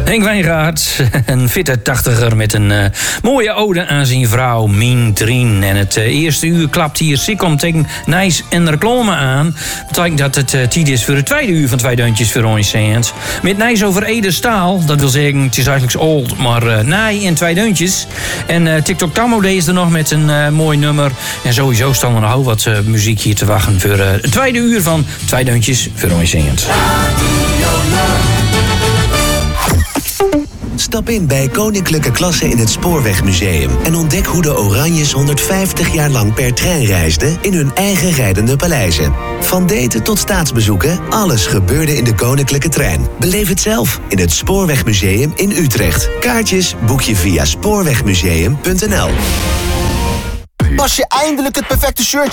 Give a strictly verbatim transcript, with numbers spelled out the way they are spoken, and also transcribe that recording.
Henk Wijngaard, een fitte tachtiger met een uh, mooie ode aan zijn vrouw Mien Trien. En het uh, eerste uur klapt hier Sikkom tegen Nijs en reclame aan. Betekent dat het uh, tijd is voor het tweede uur van Twee Deuntjes voor ons Saints. Met Nijs over Ede Staal, dat wil zeggen, het is eigenlijk old, maar uh, Nij en Twee Deuntjes. En uh, TikTok Tammo is er nog met een uh, mooi nummer. En sowieso staan er nog heel wat uh, muziek hier te wachten voor uh, het tweede uur van Twee Deuntjes voor ons Saints. Stap in bij Koninklijke Klasse in het Spoorwegmuseum en ontdek hoe de Oranjes honderdvijftig jaar lang per trein reisden in hun eigen rijdende paleizen. Van daten tot staatsbezoeken, alles gebeurde in de Koninklijke Trein. Beleef het zelf in het Spoorwegmuseum in Utrecht. Kaartjes boek je via spoorwegmuseum punt n l. Pas je eindelijk het perfecte shirtje